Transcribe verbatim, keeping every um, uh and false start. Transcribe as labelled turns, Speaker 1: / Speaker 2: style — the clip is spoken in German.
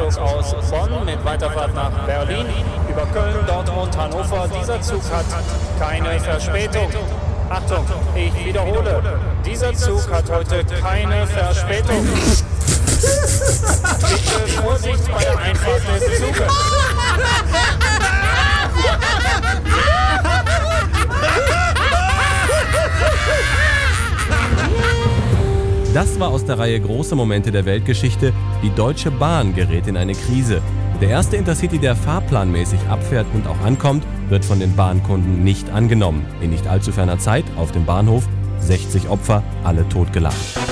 Speaker 1: Fernzug aus Bonn mit Weiterfahrt nach Berlin über Köln, Dortmund, Hannover. Dieser Zug hat keine Verspätung. Achtung, ich wiederhole, dieser Zug hat heute keine Verspätung. Bitte Vorsicht bei der Einfahrt des Zuges.
Speaker 2: Das war aus der Reihe Große Momente der Weltgeschichte. Die Deutsche Bahn gerät in eine Krise. Der erste Intercity, der fahrplanmäßig abfährt und auch ankommt, wird von den Bahnkunden nicht angenommen. In nicht allzu ferner Zeit auf dem Bahnhof sechzig Opfer, alle totgelacht.